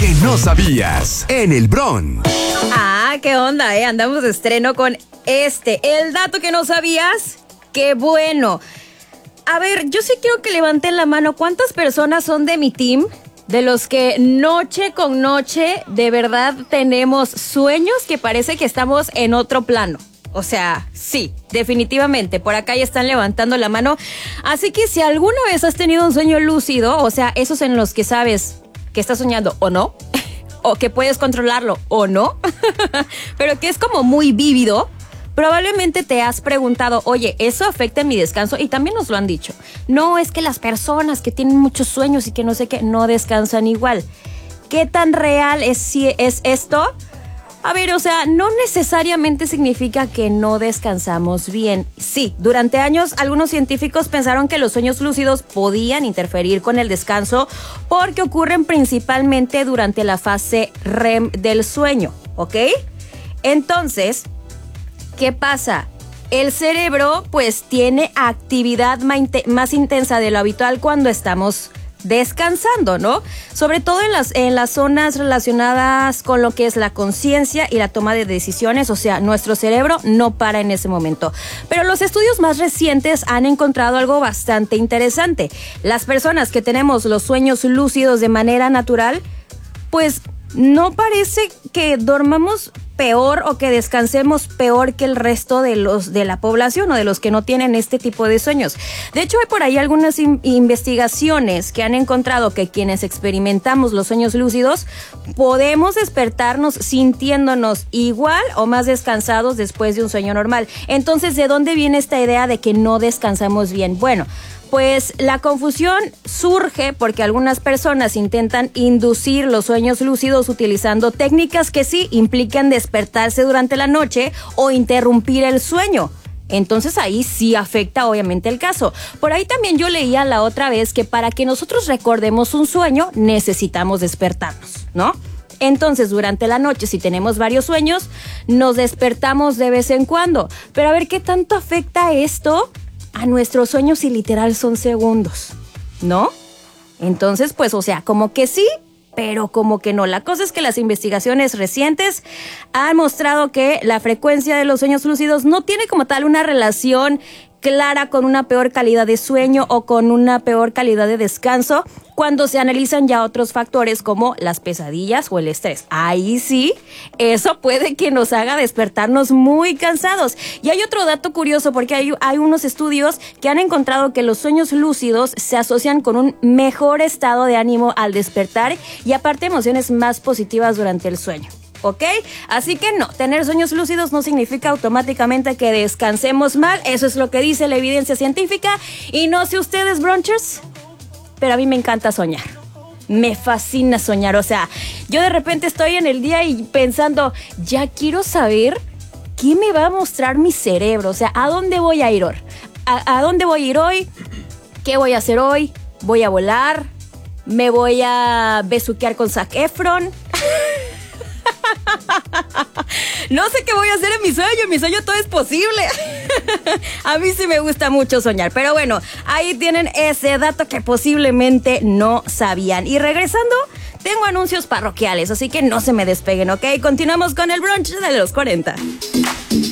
que no sabías en el Brunch. Ah, qué onda, andamos de estreno con el dato que no sabías. Qué bueno. A ver, yo sí quiero que levanten la mano. ¿Cuántas personas son de mi team? De los que noche con noche de verdad tenemos sueños que parece que estamos en otro plano. O sea, sí, definitivamente. Por acá ya están levantando la mano. Así que si alguna vez has tenido un sueño lúcido, o sea, esos en los que sabes que estás soñando o no, o que puedes controlarlo o no, pero que es como muy vívido, probablemente te has preguntado, oye, ¿eso afecta en mi descanso? Y también nos lo han dicho. No, es que las personas que tienen muchos sueños y que no sé qué, no descansan igual. ¿Qué tan real es esto? A ver, o sea, no necesariamente significa que no descansamos bien. Sí, durante años algunos científicos pensaron que los sueños lúcidos podían interferir con el descanso porque ocurren principalmente durante la fase REM del sueño, ¿ok? Entonces, ¿qué pasa? El cerebro pues tiene actividad más intensa de lo habitual cuando estamos descansando, ¿no? Sobre todo en las zonas relacionadas con lo que es la conciencia y la toma de decisiones, o sea, nuestro cerebro no para en ese momento. Pero los estudios más recientes han encontrado algo bastante interesante. Las personas que tenemos los sueños lúcidos de manera natural, pues no parece que dormamos peor o que descansemos peor que el resto de la población o de los que no tienen este tipo de sueños. De hecho, hay por ahí algunas investigaciones que han encontrado que quienes experimentamos los sueños lúcidos podemos despertarnos sintiéndonos igual o más descansados después de un sueño normal. Entonces, ¿de dónde viene esta idea de que no descansamos bien? Bueno, pues la confusión surge porque algunas personas intentan inducir los sueños lúcidos utilizando técnicas que sí implican despertarse durante la noche o interrumpir el sueño. Entonces ahí sí afecta obviamente el caso. Por ahí también yo leía la otra vez que para que nosotros recordemos un sueño necesitamos despertarnos, ¿no? Entonces, durante la noche, si tenemos varios sueños, nos despertamos de vez en cuando. Pero a ver, ¿qué tanto afecta esto a nuestros sueños si literal son segundos, ¿no? Entonces, pues, o sea, como que sí, pero como que no. La cosa es que las investigaciones recientes han mostrado que la frecuencia de los sueños lúcidos no tiene como tal una relación clara con una peor calidad de sueño o con una peor calidad de descanso cuando se analizan ya otros factores como las pesadillas o el estrés. Ahí sí, eso puede que nos haga despertarnos muy cansados. Y hay otro dato curioso porque hay unos estudios que han encontrado que los sueños lúcidos se asocian con un mejor estado de ánimo al despertar y aparte emociones más positivas durante el sueño. ¿Ok? Así que no, tener sueños lúcidos no significa automáticamente que descansemos mal. Eso es lo que dice la evidencia científica. Y no sé ustedes, brunchers, pero a mí me encanta soñar. Me fascina soñar. O sea, yo de repente estoy en el día y pensando, ya quiero saber qué me va a mostrar mi cerebro. O sea, ¿a dónde voy a ir hoy? ¿A dónde voy a ir hoy? ¿Qué voy a hacer hoy? ¿Voy a volar? ¿Me voy a besuquear con Zac Efron? No sé qué voy a hacer en mi sueño todo es posible. A mí sí me gusta mucho soñar, pero bueno, ahí tienen ese dato que posiblemente no sabían. Y regresando, tengo anuncios parroquiales, así que no se me despeguen, ¿ok? Continuamos con el brunch de los 40.